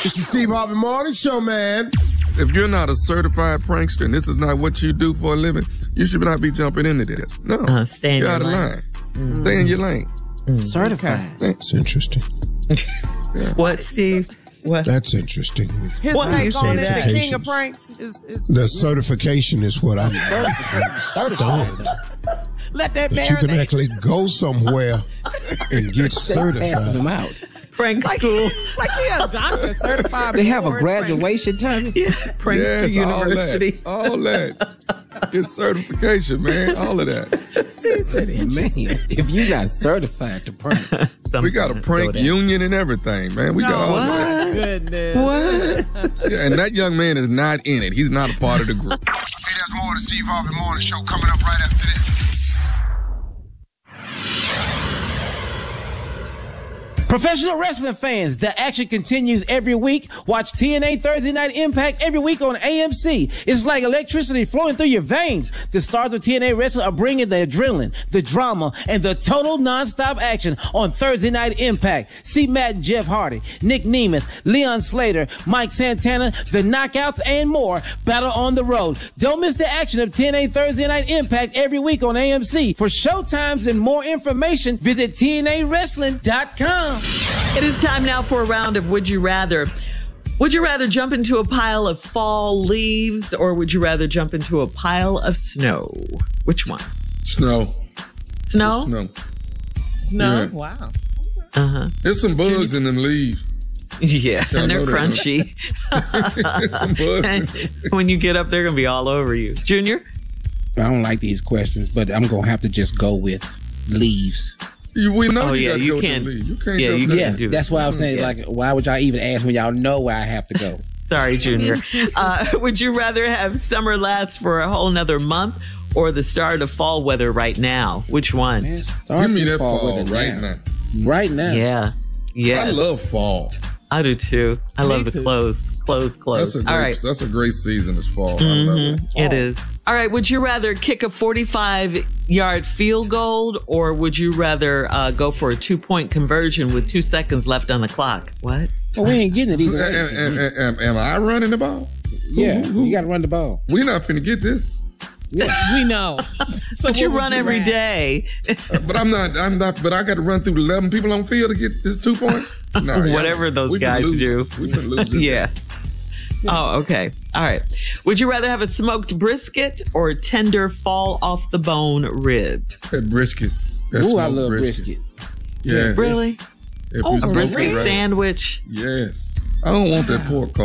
It's the Steve Harvey Morning Show, man. If you're not a certified prankster and this is not what you do for a living, you should not be jumping into this. No, stay in you're your out of line. Stay in your lane. Certified. That's interesting. Yeah. What, Steve? What? That's interesting. His take on it, the king of pranks, is the certification is what I'm stunned. Let that That you can marinate. actually go somewhere and get Passing certified. them out. Prank school. Like he a doctor, certified. They have a board graduation time. Yeah, Prankster University. All that. It's certification, man. All of that. Steve said Man, if you're not certified to prank, We got a prank union and everything, man. We got all that. Goodness. What? Yeah, and that young man is not in it. He's not a part of the group. Hey, there's more of the Steve Harvey Morning Show coming up right after this. professional wrestling fans, the action continues every week. Watch TNA Thursday Night Impact every week on AMC. It's like electricity flowing through your veins. The stars of TNA wrestling are bringing the adrenaline, the drama, and the total nonstop action on Thursday Night Impact. See Matt and Jeff Hardy, Nick Nemeth, Leon Slater, Mike Santana, the Knockouts, and more battle on the road. Don't miss the action of TNA Thursday Night Impact every week on AMC. For showtimes and more information, visit TNAWrestling.com. It is time now for a round of Would You Rather. Would you rather jump into a pile of fall leaves or would you rather jump into a pile of snow? Which one? Snow. Snow? Snow. Snow? Yeah. Wow. Uh-huh. There's some bugs in them leaves. Yeah, I and they're know that. crunchy. There's some bugs in And them. when you get up, they're going to be all over you. Junior? I don't like these questions, but I'm going to have to just go with leaves. We know Oh, you yeah, got to you go can't- to the lead. You can't yeah, jump you in. can't Yeah, do that's that. why I'm saying, Yeah. like, why would y'all even ask when y'all know where I have to go? Sorry, Junior. Would you rather have summer last for a whole nother month or the start of fall weather right now? Which one? Man, start Give me this that fall weather right now. Right now. Yeah. Yeah. I love fall. I do too. I love the too. clothes. Clothes. All right. That's a great season. It's fall. I love it. It is. All right. Would you rather kick a 45-yard field goal or would you rather go for a 2-point conversion with 2 seconds left on the clock? What? Well, we ain't getting it either way. Am I running the ball? Yeah, who? you got to run the ball. We're not finna get this. We know. So But you what would run every rather? day. But I'm not. But I got to run through 11 people on field to get this 2 points. No, Whatever those we finna guys lose. do. We finna lose this. Yeah. Oh, okay. All right. Would you rather have a smoked brisket or a tender fall off the bone rib? That brisket. That Ooh, I smoked love brisket. Yeah. Really? If Oh, you a smoke Brisket it right. sandwich? Yes. I don't want that pork